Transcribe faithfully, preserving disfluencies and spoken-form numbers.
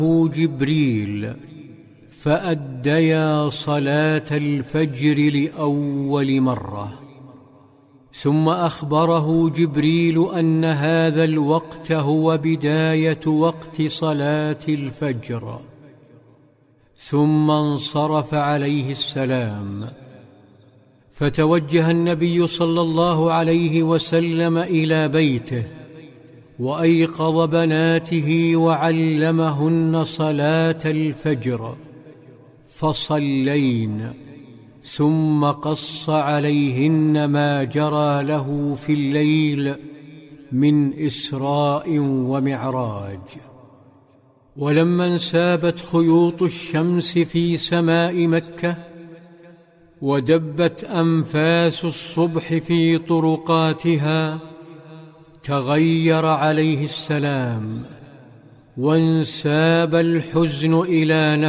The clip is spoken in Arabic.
جبريل فأديا صلاة الفجر لأول مرة، ثم أخبره جبريل أن هذا الوقت هو بداية وقت صلاة الفجر، ثم انصرف عليه السلام. فتوجه النبي صلى الله عليه وسلم إلى بيته، وأيقظ بناته وعلمهن صلاة الفجر فصلين، ثم قص عليهن ما جرى له في الليل من إسراء ومعراج. ولما انسابت خيوط الشمس في سماء مكة ودبت أنفاس الصبح في طرقاتها، تغير عليه السلام وانساب الحزن إلى نفسه